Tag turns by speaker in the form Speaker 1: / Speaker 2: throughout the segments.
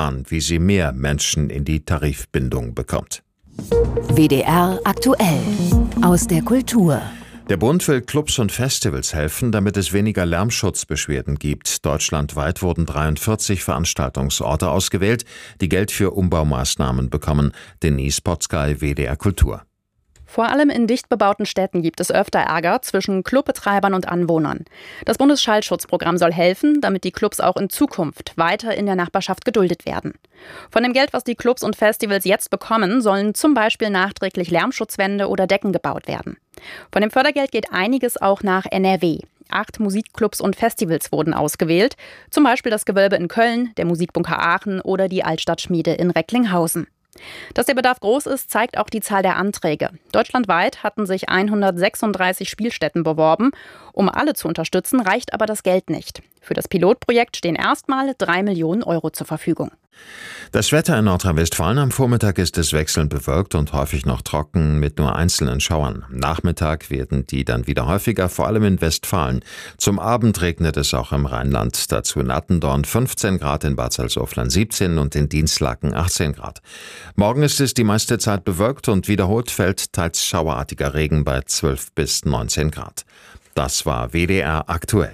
Speaker 1: Plan, wie sie mehr Menschen in die Tarifbindung bekommt.
Speaker 2: WDR aktuell aus der Kultur.
Speaker 1: Der Bund will Clubs und Festivals helfen, damit es weniger Lärmschutzbeschwerden gibt. Deutschlandweit wurden 43 Veranstaltungsorte ausgewählt, die Geld für Umbaumaßnahmen bekommen. Denise Potzkay, WDR Kultur.
Speaker 3: Vor allem in dicht bebauten Städten gibt es öfter Ärger zwischen Clubbetreibern und Anwohnern. Das Bundesschallschutzprogramm soll helfen, damit die Clubs auch in Zukunft weiter in der Nachbarschaft geduldet werden. Von dem Geld, was die Clubs und Festivals jetzt bekommen, sollen zum Beispiel nachträglich Lärmschutzwände oder Decken gebaut werden. Von dem Fördergeld geht einiges auch nach NRW. 8 Musikclubs und Festivals wurden ausgewählt, zum Beispiel das Gewölbe in Köln, der Musikbunker Aachen oder die Altstadtschmiede in Recklinghausen. Dass der Bedarf groß ist, zeigt auch die Zahl der Anträge. Deutschlandweit hatten sich 136 Spielstätten beworben. Um alle zu unterstützen, reicht aber das Geld nicht. Für das Pilotprojekt stehen erstmal 3 Millionen Euro zur Verfügung.
Speaker 1: Das Wetter in Nordrhein-Westfalen: am Vormittag ist es wechselnd bewölkt und häufig noch trocken mit nur einzelnen Schauern. Am Nachmittag werden die dann wieder häufiger, vor allem in Westfalen. Zum Abend regnet es auch im Rheinland. Dazu in Attendorn 15 Grad, in Bad Salzuflen 17 und in Dinslaken 18 Grad. Morgen ist es die meiste Zeit bewölkt und wiederholt fällt teils schauerartiger Regen bei 12 bis 19 Grad. Das war WDR aktuell.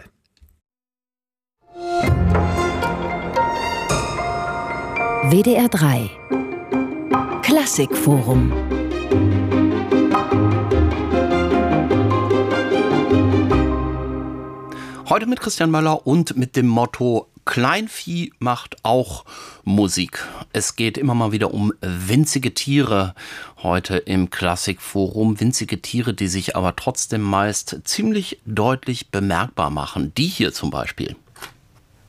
Speaker 2: WDR 3 Klassikforum.
Speaker 4: Heute mit Christian Möller und mit dem Motto: Kleinvieh macht auch Musik. Es geht immer mal wieder um winzige Tiere heute im Klassikforum. Winzige Tiere, die sich aber trotzdem meist ziemlich deutlich bemerkbar machen. Die hier zum Beispiel.